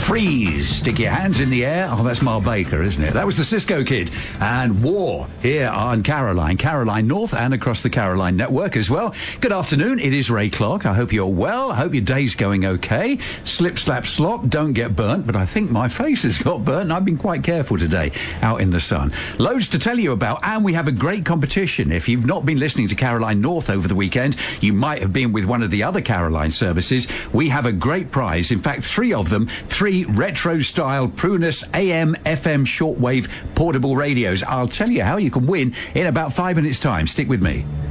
Freeze. Stick your hands in the air. Oh, that's Mark Baker, isn't it? That was the Cisco Kid. And War here on Caroline North and across the Caroline network as well. Good afternoon. It is Ray Clark. I hope you're well. I hope your day's going okay. Slip, slap, slop. Don't get burnt. But I think my face has got burnt and I've been quite careful today out in the sun. Loads to tell you about, and we have a great competition. If you've not been listening to Caroline North over the weekend, you might have been with one of the other Caroline services. We have a great prize. In fact, 3 of them, 3 retro-style Prunus AM, FM shortwave portable radios. I'll tell you how you can win in about 5 minutes' time. Stick with me.